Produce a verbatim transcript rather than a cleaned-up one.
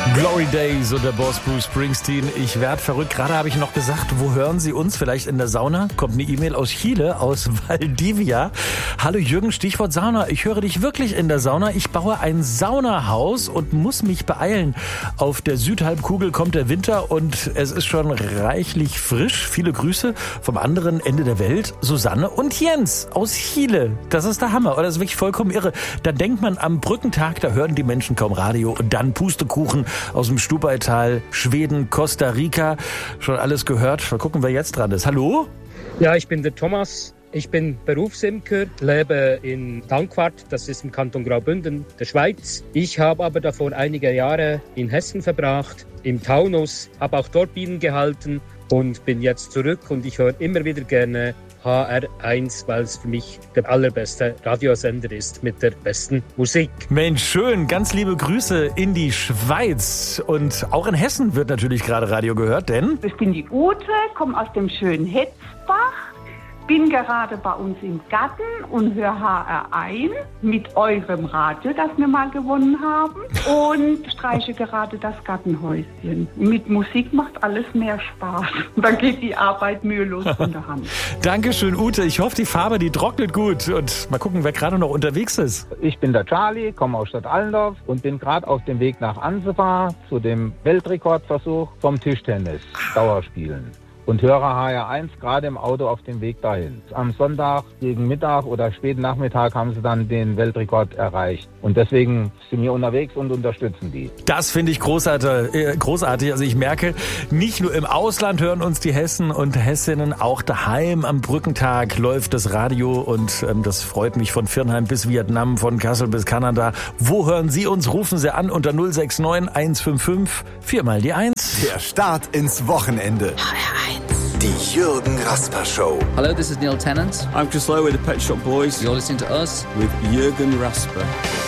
Glory Days und der Boss Bruce Springsteen. Ich werd verrückt. Gerade habe ich noch gesagt, wo hören Sie uns? Vielleicht in der Sauna? Kommt eine E-Mail aus Chile, aus Valdivia. Hallo Jürgen, Stichwort Sauna. Ich höre dich wirklich in der Sauna. Ich baue ein Saunahaus und muss mich beeilen. Auf der Südhalbkugel kommt der Winter und es ist schon reichlich frisch. Viele Grüße vom anderen Ende der Welt. Susanne und Jens aus Chile. Das ist der Hammer. Oder das ist wirklich vollkommen irre. Da denkt man am Brückentag, da hören die Menschen kaum Radio und dann Pustekuchen aus dem Stubaital, Schweden, Costa Rica. Schon alles gehört. Mal gucken, wer jetzt dran ist. Hallo? Ja, ich bin der Thomas. Ich bin Berufsimker, lebe in Dankwart, das ist im Kanton Graubünden, der Schweiz. Ich habe aber davor einige Jahre in Hessen verbracht, im Taunus, habe auch dort Bienen gehalten und bin jetzt zurück und ich höre immer wieder gerne H R eins, weil es für mich der allerbeste Radiosender ist mit der besten Musik. Mensch, schön. Ganz liebe Grüße in die Schweiz. Und auch in Hessen wird natürlich gerade Radio gehört, denn... Ich bin die Ute, komme aus dem schönen Hetzbach, bin gerade bei uns im Garten und höre H R eins mit eurem Radio, das wir mal gewonnen haben, und streiche gerade das Gartenhäuschen. Mit Musik macht alles mehr Spaß. Dann geht die Arbeit mühelos von der Hand. Dankeschön, Ute. Ich hoffe, die Farbe, die trocknet gut. Und mal gucken, wer gerade noch unterwegs ist. Ich bin der Charlie, komme aus Stadt Allendorf und bin gerade auf dem Weg nach Ansebach zu dem Weltrekordversuch vom Tischtennis, Dauerspielen. Und höre H R eins gerade im Auto auf dem Weg dahin. Am Sonntag gegen Mittag oder späten Nachmittag haben sie dann den Weltrekord erreicht. Und deswegen sind wir unterwegs und unterstützen die. Das finde ich großartig, äh, großartig. Also ich merke, nicht nur im Ausland hören uns die Hessen und Hessinnen, auch daheim am Brückentag läuft das Radio. Und ähm, das freut mich von Viernheim bis Vietnam, von Kassel bis Kanada. Wo hören Sie uns? Rufen Sie an unter null sechs neun eins fünf fünf vier mal die eins. Der Start ins Wochenende. Die Jürgen Rasper Show. Hello, this is Neil Tennant. I'm Chris Lowe with the Pet Shop Boys. You're listening to us with Jürgen Rasper.